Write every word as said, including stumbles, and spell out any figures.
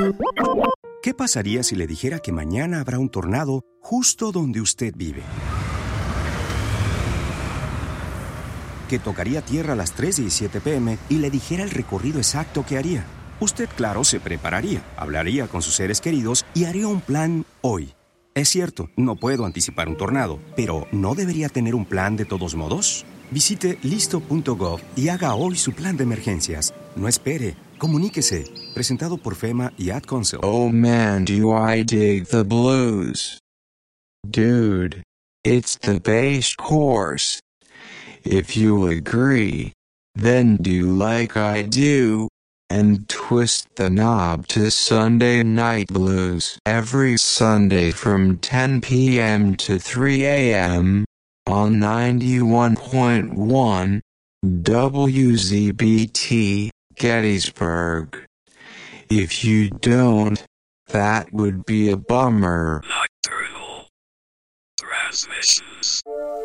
¿Qué pasaría si le dijera que mañana habrá un tornado justo donde usted vive? Que tocaría tierra a las tres diecisiete pm y le dijera el recorrido exacto que haría. Usted, claro, se prepararía, hablaría con sus seres queridos y haría un plan hoy. Es cierto, no puedo anticipar un tornado, pero ¿no debería tener un plan de todos modos? Visite listo punto gov y haga hoy su plan de emergencias. No espere, comuníquese. Presentado por FEMA y Ad Council. Oh man, do I dig the blues. Dude, it's the bass course. If you agree, then do like I do, and twist the knob to Sunday Night Blues every Sunday from ten p.m. to three a.m. on ninety-one point one W Z B T, Gettysburg. If you don't, that would be a bummer. Nocturnal transmissions.